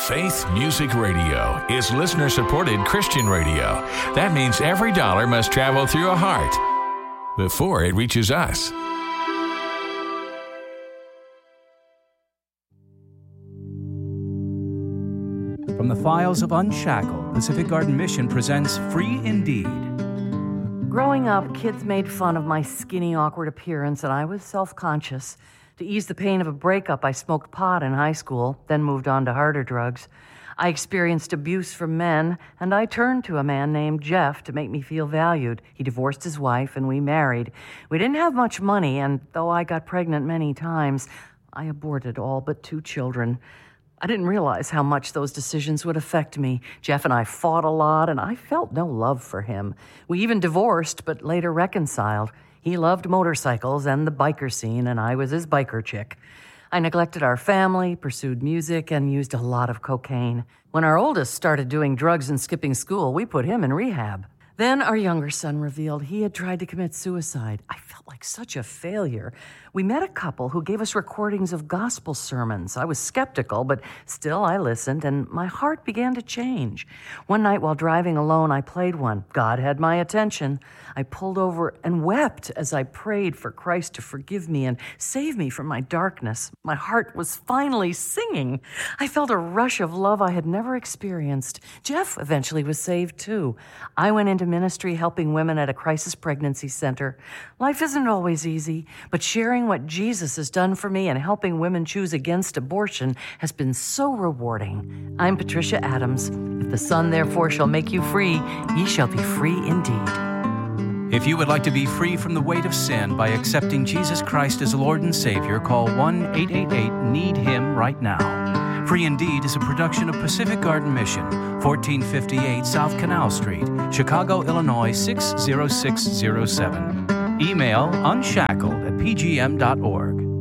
Faith Music Radio is listener-supported Christian radio. That means every dollar must travel through a heart before it reaches us. From the files of Unshackled, Pacific Garden Mission presents Free Indeed. Growing up, kids made fun of my skinny, awkward appearance, and I was self-conscious. To ease the pain of a breakup, I smoked pot in high school, then moved on to harder drugs. I experienced abuse from men, and I turned to a man named Jeff to make me feel valued. He divorced his wife, and we married. We didn't have much money, and though I got pregnant many times, I aborted all but 2 children. I didn't realize how much those decisions would affect me. Jeff and I fought a lot, and I felt no love for him. We even divorced, but later reconciled. He loved motorcycles and the biker scene, and I was his biker chick. I neglected our family, pursued music, and used a lot of cocaine. When our oldest started doing drugs and skipping school, we put him in rehab. Then our younger son revealed he had tried to commit suicide. I felt like such a failure. We met a couple who gave us recordings of gospel sermons. I was skeptical, but still I listened, and my heart began to change. One night while driving alone, I played one. God had my attention. I pulled over and wept as I prayed for Christ to forgive me and save me from my darkness. My heart was finally singing. I felt a rush of love I had never experienced. Jeff eventually was saved too. I went into ministry helping women at a crisis pregnancy center. Life isn't always easy, but sharing what Jesus has done for me and helping women choose against abortion has been so rewarding. I'm Patricia Adams. If the Son therefore shall make you free, ye shall be free indeed. If you would like to be free from the weight of sin by accepting Jesus Christ as Lord and Savior, call 1-888-NEED-HIM right now. Free Indeed is a production of Pacific Garden Mission, 1458 South Canal Street, Chicago, Illinois 60607. Email unshackled@pgm.org.